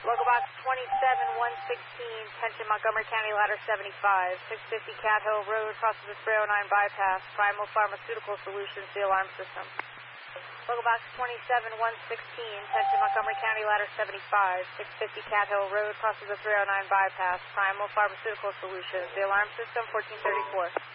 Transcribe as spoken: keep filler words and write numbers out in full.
Local box twenty-seven one sixteen, attention Montgomery County, ladder seventy-five, six fifty Cat Hill Road, crosses the three oh nine bypass, Primal Pharmaceutical Solutions, the alarm system. Local box twenty-seven one sixteen, attention Montgomery County, ladder seventy-five, six fifty Cat Hill Road, crosses the three oh nine bypass, Primal Pharmaceutical Solutions, the alarm system, fourteen thirty-four.